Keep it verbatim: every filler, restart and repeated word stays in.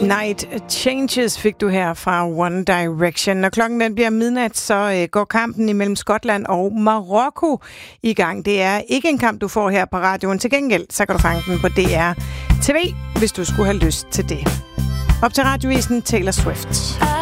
Night Changes fik du her fra One Direction. Når klokken den bliver midnat, så øh, går kampen imellem Skotland og Marokko i gang. Det er ikke en kamp, du får her på radioen. Til gengæld, så kan du fange den på D R T V, hvis du skulle have lyst til det. Op til radiovisen Taylor Swift.